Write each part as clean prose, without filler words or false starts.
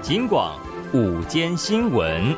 警广午间新闻。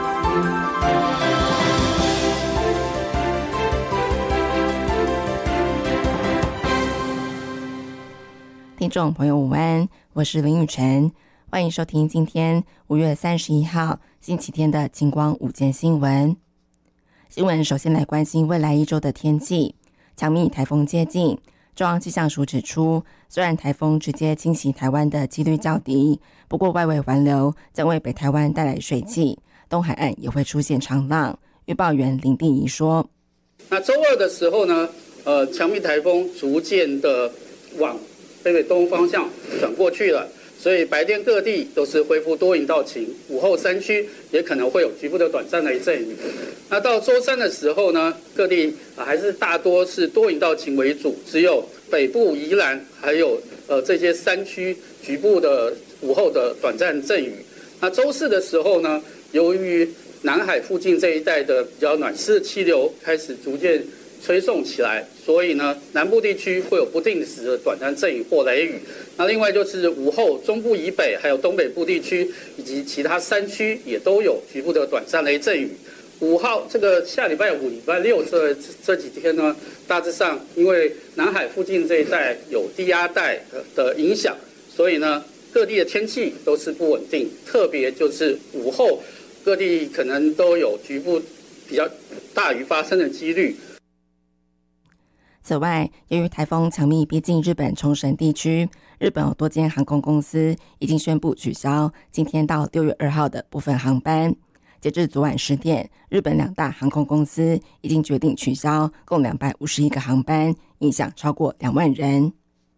听众朋友午安，我是林雨晨，欢迎收听今天5月31号星期天的警广午间新闻。新闻首先来关心未来一周的天气。强密台风接近，中央气象署指出，虽然台风直接侵袭台湾的几率较低，不过外围环流将为北台湾带来水汽，东海岸也会出现长浪。预报员林定仪说， 那周二的时候呢，强密台风逐渐的往北东方向转过去了，所以白天各地都是恢复多云到晴，午后山区也可能会有局部的短暂雷阵雨。那到周三的时候呢，各地还是大多是多云到晴为主，只有北部宜兰还有这些山区局部的午后的短暂阵雨。那周四的时候呢，由于南海附近这一带的比较暖湿的气流开始逐渐吹送起来，所以呢，南部地区会有不定时的短暂阵雨或雷雨。那另外就是午后中部以北还有东北部地区以及其他山区也都有局部的短暂雷阵雨。5号这个下礼拜5、礼拜6这几天呢，大致上因为南海附近这一带有低压带的影响，所以呢，各地的天气都是不稳定，特别就是午后各地可能都有局部比较大雨发生的几率。 此外，由于台风强密逼近日本冲绳地区，日本有多间航空公司已经宣布取消今天到6月2号的部分航班。截至昨晚10点，日本2大航空公司已经决定取消共251个航班，影响超过2万人。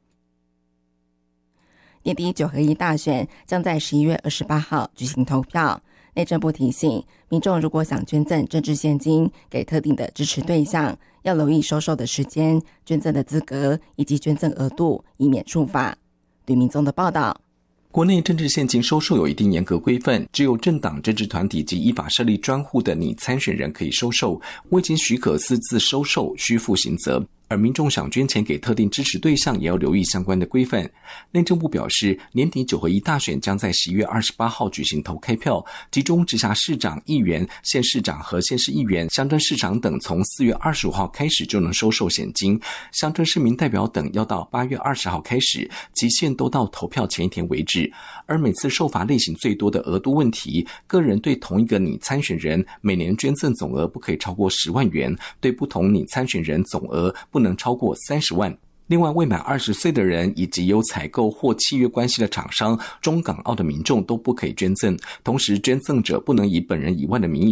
年底9合1大选将在11月28号举行投票。内政部提醒民众，如果想捐赠政治现金给特定的支持对象，要留意收受的时间、捐赠的资格以及捐赠额度，以免触法。吕明宗的报道。 国内政治现金收受有一定严格规范，只有政党、政治团体及依法设立专户的拟参选人可以收受，未经许可私自收受需负刑责。而民众想捐钱给特定支持对象，也要留意相关的规范。内政部表示，年底9合1大选将在11月28号举行投开票，其中直辖市长、议员、县市长和县市议员、乡镇市长等从4月25号开始就能收受现金，乡镇市民代表等要到8月20号开始，期限都到投票前一天为止。而每次受罚类型最多的额度问题，个人对同一个拟参选人每年捐赠总额不可以超过10万元，对不同拟参选人总额不能超过30万。另外，未满20岁的人以及有采购或契约关系的厂商、中港澳的民众都不可以捐赠。同时，捐赠者不能以本人以外的名义